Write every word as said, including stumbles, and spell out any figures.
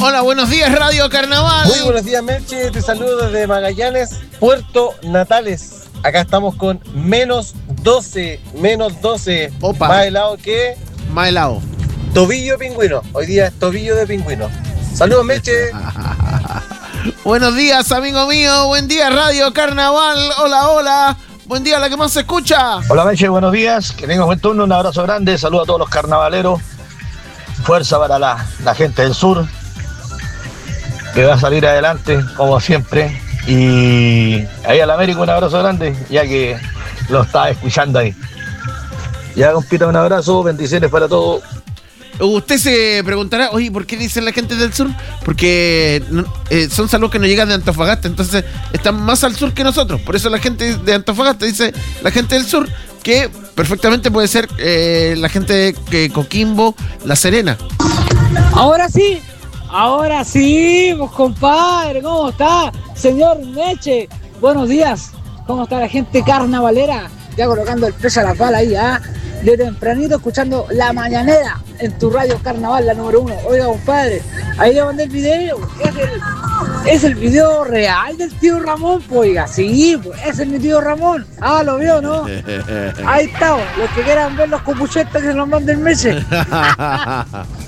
Hola, buenos días, Radio Carnaval. Muy buenos días, Merche. Te saludo desde Magallanes, Puerto Natales. Acá estamos con menos doce, menos doce. Opa. Más helado que Más helado. tobillo de pingüino. Hoy día es tobillo de pingüino. Saludos, Merche. Buenos días, amigo mío. Buen día, Radio Carnaval. Hola, hola. Buen día, la que más se escucha. Hola, Meche, buenos días. Que tengas buen turno. Un abrazo grande. Saludos a todos los carnavaleros. Fuerza para la, la gente del sur, que va a salir adelante, como siempre. Y ahí al América un abrazo grande, ya que lo está escuchando ahí. Ya, compita, un abrazo. Bendiciones para todos. Usted se preguntará, oye, ¿por qué dicen la gente del sur? Porque eh, son saludos que nos llegan de Antofagasta, entonces están más al sur que nosotros. Por eso la gente de Antofagasta dice la gente del sur, que perfectamente puede ser eh, la gente de eh, Coquimbo, La Serena. Ahora sí, ahora sí, pues compadre, ¿cómo está? Señor Meche, buenos días. ¿Cómo está la gente carnavalera? Ya colocando el peso a la pala ahí, ¿ah? ¿eh? De tempranito escuchando La Mañanera en tu radio Carnaval, la número uno. Oiga, compadre, ahí le mandé el video. Es el, es el video real del tío Ramón, pues, oiga. Sí, pues, ese es mi tío Ramón. Ah, lo vio, ¿no? Ahí está, los que quieran ver los copuchetas que se los manden meses.